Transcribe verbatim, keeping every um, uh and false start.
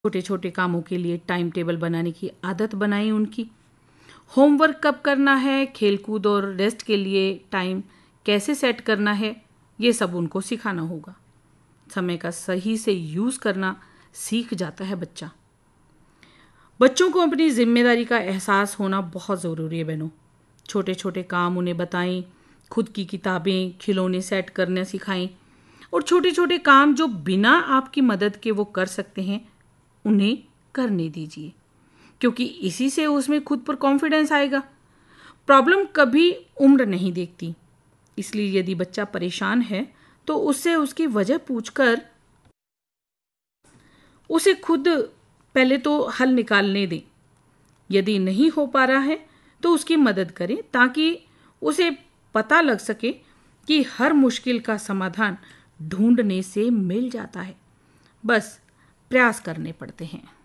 छोटे छोटे कामों के लिए टाइम टेबल बनाने की आदत बनाएं उनकी। होमवर्क कब करना है, खेलकूद और रेस्ट के लिए टाइम कैसे सेट करना है, ये सब उनको सिखाना होगा। समय का सही से यूज़ करना सीख जाता है बच्चा। बच्चों को अपनी जिम्मेदारी का एहसास होना बहुत ज़रूरी है बहनों। छोटे छोटे काम उन्हें बताएं, खुद की किताबें, खिलौने सेट करना सिखाएं और छोटे छोटे काम जो बिना आपकी मदद के वो कर सकते हैं उन्हें करने दीजिए, क्योंकि इसी से उसमें खुद पर कॉन्फिडेंस आएगा। प्रॉब्लम कभी उम्र नहीं देखती, इसलिए यदि बच्चा परेशान है तो उससे उसकी वजह पूछकर उसे खुद पहले तो हल निकालने दें। यदि नहीं हो पा रहा है तो उसकी मदद करें, ताकि उसे पता लग सके कि हर मुश्किल का समाधान ढूंढने से मिल जाता है, बस प्रयास करने पड़ते हैं।